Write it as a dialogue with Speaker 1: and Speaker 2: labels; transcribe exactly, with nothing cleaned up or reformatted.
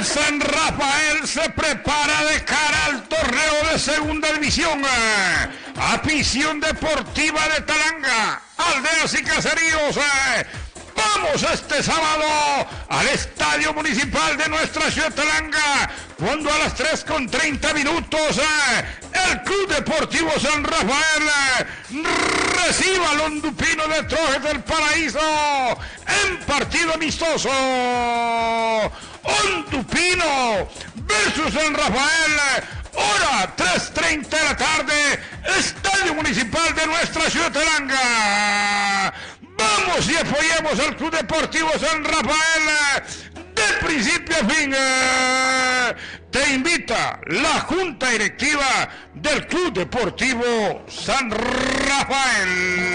Speaker 1: El San Rafael se prepara de cara al torneo de segunda división. Afición Deportiva de Talanga, aldeas y caseríos. Vamos este sábado al Estadio Municipal de nuestra ciudad de Talanga, cuando a las tres con treinta minutos el Club Deportivo San Rafael reciba al Hondupino de Trojes del Paraíso en partido amistoso. Hondupino versus San Rafael, hora tres treinta de la tarde, Estadio Municipal de nuestra ciudad de Talanga. Vamos y apoyemos al Club Deportivo San Rafael de principio a fin. Te invita la Junta Directiva del Club Deportivo San Rafael.